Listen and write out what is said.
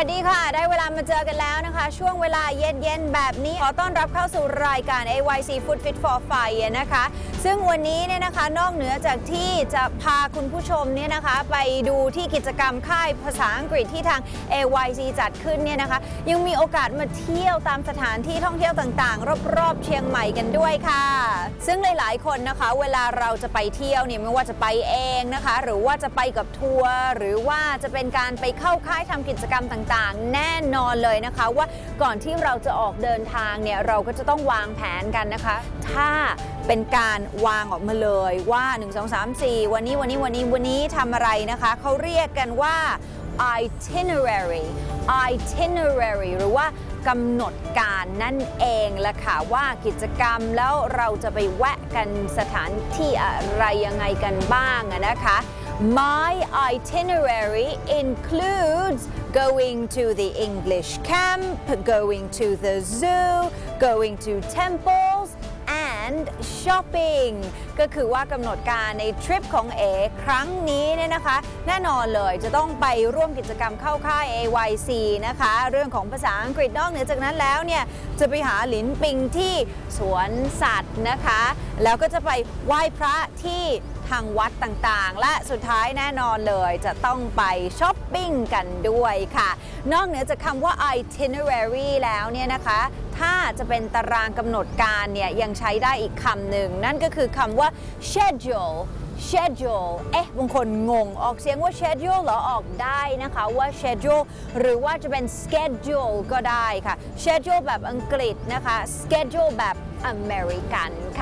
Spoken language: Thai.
สดีค่ะได้เวลามาเจอกันแล้วนะคะช่วงเวลาเย็นๆแบบนี้ขอต้อนรับเข้าสู่รายการ AYC Food Fit for Fire นะคะซึ่งวันนี้เนี่ยนะคะนอกเหนือจากที่จะพาคุณผู้ชมเนี่ยนะคะไปดูที่กิจกรรมค่ายภาษาอังกฤษที่ทาง AYC จัดขึ้นเนี่ยนะคะยังมีโอกาสมาเที่ยวตามสถานที่ท่องเที่ยวต่างๆรอบๆเชียงใหม่กันด้วยค่ะซึ่งหลายๆคนนะคะเวลาเราจะไปเที่ยวเนี่ยไม่ว่าจะไปเองนะคะหรือว่าจะไปกับทัวร์หรือว่าจะเป็นการไปเข้าค่ายทำกิจกรรมต่างๆแน่นอนเลยนะคะว่าก่อนที่เราจะออกเดินทางเนี่ยเราก็จะต้องวางแผนกันนะคะถ้าเป็นการวางออกมาเลยว่า1 2 3 4วันนี้ทำอะไรนะคะเขาเรียกกันว่า itinerary หรือว่ากำหนดการนั่นเองแหละค่ะว่ากิจกรรมแล้วเราจะไปแวะกันสถานที่อะไรยังไงกันบ้างนะคะ My itinerary includes going to the English camp, going to the zoo, going to temples and shopping ก็คือว่ากำหนดการในทริปของเอครั้งนี้เนี่ยนะคะแน่นอนเลยจะต้องไปร่วมกิจกรรมเข้าค่าย AYC นะคะเรื่องของภาษาอังกฤษนอกเหนือจากนั้นแล้วเนี่ยจะไปหาหลินปิงที่สวนสัตว์นะคะแล้วก็จะไปไหว้พระที่ทางวัดต่างๆและสุดท้ายแน่นอนเลยจะต้องไปช้อปปิ้งกันด้วยค่ะนอกเหนือจากคำว่า itinerary แล้วเนี่ยนะคะถ้าจะเป็นตารางกำหนดการเนี่ยยังใช้ได้อีกคำหนึ่งนั่นก็คือคำว่า schedule บางคนงงออกเสียงว่า schedule เหรอออกได้นะคะว่า schedule หรือว่าจะเป็น schedule ก็ได้ค่ะ schedule แบบอังกฤษนะคะ schedule แบบอเมริกันค่ะ